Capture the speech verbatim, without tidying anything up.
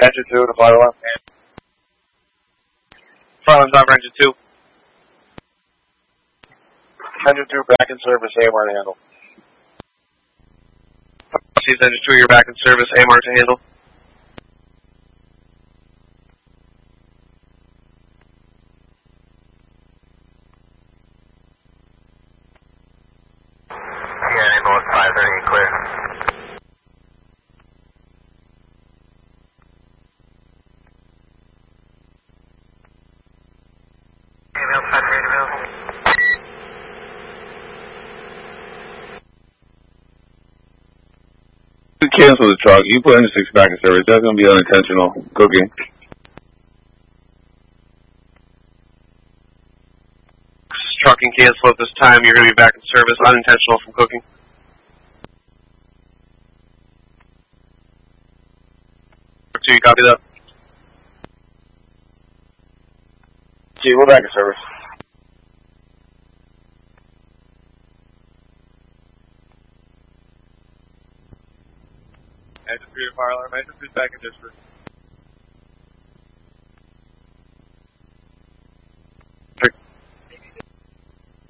Engine two to fire alarm. Fire alarm's on for engine two. Engine two back in service, A M R to handle. Sees engine two, you're back in service, A M R to handle. Yeah, ambulance five thirty, clear. Ambulance five thirty available. Cancel the truck. You put engine six back in service. That's going to be unintentional cooking. Truck can cancel at this time. You're going to be back in service, unintentional from cooking. Two, you copy that? G, we're back in service. Engine three to fire alarm. Engine three back in district.